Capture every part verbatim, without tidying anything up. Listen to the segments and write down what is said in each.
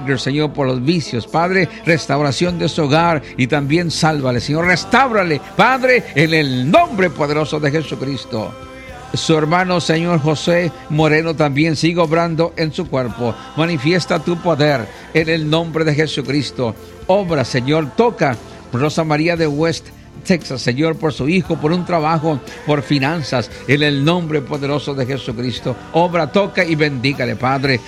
Wagner, Señor, por los vicios. Padre, restauración de su hogar y también sálvale, Señor. Restáurale, Padre, en el nombre poderoso de Jesucristo. Su hermano, Señor José Moreno, también sigue obrando en su cuerpo. Manifiesta tu poder en el nombre de Jesucristo. Obra, Señor, toca Rosa María de West Texas, Señor, por su hijo, por un trabajo, por finanzas, en el nombre poderoso de Jesucristo. Obra, toca y bendígale, Padre.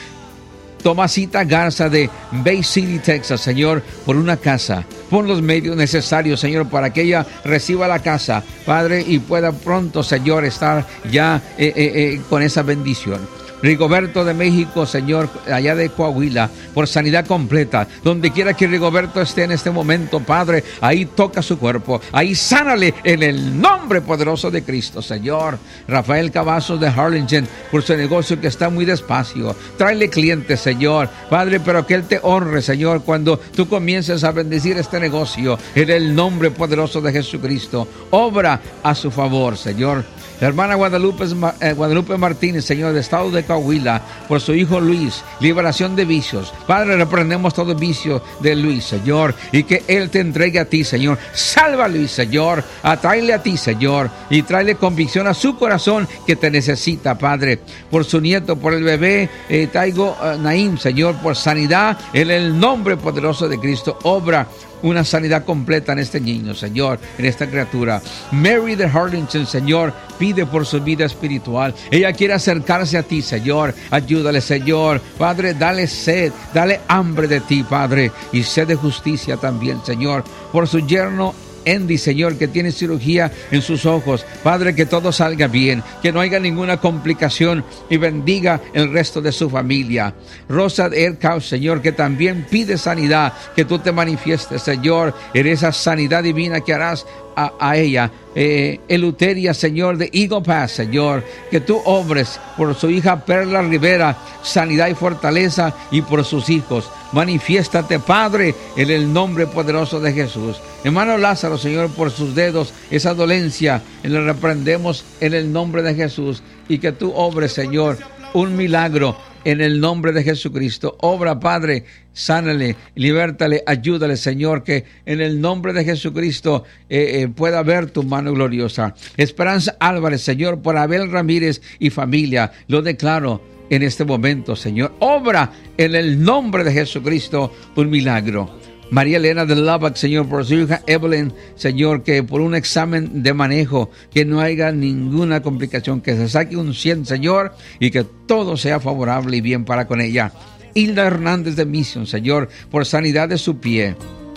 Tomasita Garza de Bay City, Texas, Señor, por una casa. Pon los medios necesarios, Señor, para que ella reciba la casa, Padre, y pueda pronto, Señor, estar ya eh, eh, eh, con esa bendición. Rigoberto de México, Señor, allá de Coahuila, por sanidad completa. Donde quiera que Rigoberto esté en este momento, Padre, ahí toca su cuerpo, ahí sánale en el nombre poderoso de Cristo, Señor. Rafael Cavazos de Harlingen, por su negocio que está muy despacio. Tráele clientes, Señor, Padre, pero que Él te honre, Señor, cuando tú comiences a bendecir este negocio, en el nombre poderoso de Jesucristo. Obra a su favor, Señor. La hermana Guadalupe, eh, Guadalupe Martínez, Señor, de estado de Coahuila, por su hijo Luis, liberación de vicios. Padre, reprendemos todo vicio de Luis, Señor, y que Él te entregue a ti, Señor. Salva a Luis, Señor, atráele a ti, Señor, y tráele convicción a su corazón que te necesita, Padre. Por su nieto, por el bebé, eh, Taigo uh, Naim, Señor, por sanidad, en el nombre poderoso de Cristo. Obra una sanidad completa en este niño, Señor, en esta criatura. Mary de Harlingen, Señor, pide por su vida espiritual. Ella quiere acercarse a ti, Señor. Ayúdale, Señor. Padre, dale sed, dale hambre de ti, Padre, y sed de justicia también, Señor. Por su yerno Andy, Señor, que tiene cirugía en sus ojos. Padre, que todo salga bien, que no haya ninguna complicación, y bendiga el resto de su familia. Rosa de Ercaus, Señor, que también pide sanidad, que tú te manifiestes, Señor, en esa sanidad divina que harás a, a ella. Eh, Eluteria, Señor, de Eagle Pass, Señor, que tú obres por su hija Perla Rivera, sanidad y fortaleza, y por sus hijos. Manifiéstate, Padre, en el nombre poderoso de Jesús. Hermano Lázaro, Señor, por sus dedos, esa dolencia, le reprendemos en el nombre de Jesús, y que tú obres, Señor, un milagro en el nombre de Jesucristo. Obra, Padre, sánale, libértale, ayúdale, Señor, que en el nombre de Jesucristo eh, eh, pueda ver tu mano gloriosa. Esperanza Álvarez, Señor, por Abel Ramírez y familia, lo declaro en este momento, Señor. Obra en el nombre de Jesucristo un milagro. María Elena de Lubbock, Señor, por su hija Evelyn, Señor, que por un examen de manejo, que no haya ninguna complicación, que se saque un cien, Señor, y que todo sea favorable y bien para con ella. Hilda Hernández de Mission, Señor, por sanidad de su pie.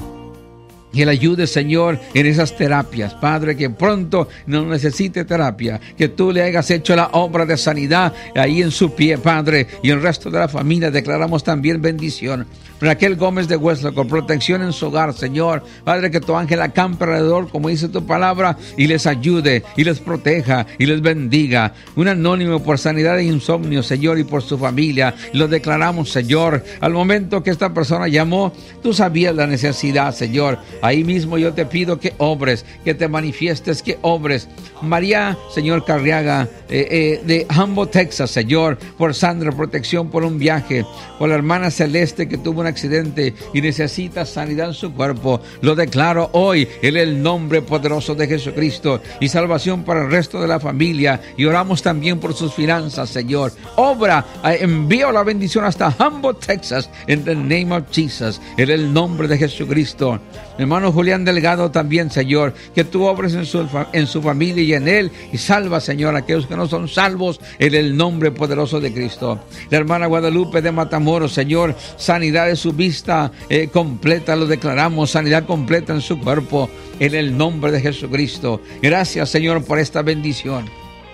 Que le ayude, Señor, en esas terapias, Padre, que pronto no necesite terapia, que tú le hayas hecho la obra de sanidad ahí en su pie, Padre, y el resto de la familia declaramos también bendición. Raquel Gómez de Huesla, con protección en su hogar, Señor, Padre, que tu ángel acampe alrededor, como dice tu palabra, y les ayude, y les proteja, y les bendiga. Un anónimo por sanidad de insomnio, Señor, y por su familia, lo declaramos, Señor. Al momento que esta persona llamó, tú sabías la necesidad, Señor. Ahí mismo yo te pido que obres, que te manifiestes, que obres. María, Señor Carriaga, eh, eh, de Humboldt, Texas, Señor, por Sandra, protección por un viaje. Por la hermana Celeste, que tuvo un accidente y necesita sanidad en su cuerpo. Lo declaro hoy en el nombre poderoso de Jesucristo, y salvación para el resto de la familia. Y oramos también por sus finanzas, Señor. Obra, envío la bendición hasta Humboldt, Texas, en the name of Jesus, en el nombre de Jesucristo. Hermano Julián Delgado también, Señor, que tú obres en su, en su familia y en él, y salva, Señor, a aquellos que no son salvos, en el nombre poderoso de Cristo. La hermana Guadalupe de Matamoros, Señor, sanidad de su vista eh, completa, lo declaramos, sanidad completa en su cuerpo, en el nombre de Jesucristo. Gracias, Señor, por esta bendición.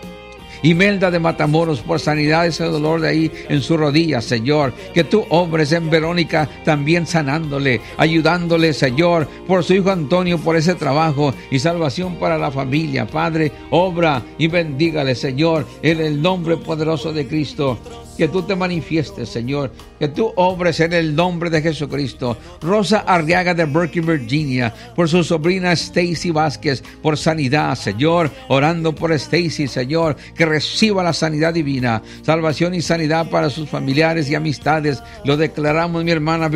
Imelda de Matamoros, por sanidad ese dolor de ahí en su rodilla, Señor, que tú obres en Verónica también sanándole, ayudándole, Señor, por su hijo Antonio, por ese trabajo y salvación para la familia. Padre, obra y bendígale, Señor, en el nombre poderoso de Cristo. Que tú te manifiestes, Señor, que tú obres en el nombre de Jesucristo. Rosa Arriaga de Berkeley, Virginia, por su sobrina Stacy Vázquez, por sanidad, Señor, orando por Stacy, Señor, que reciba la sanidad divina, salvación y sanidad para sus familiares y amistades. Lo declaramos, mi hermana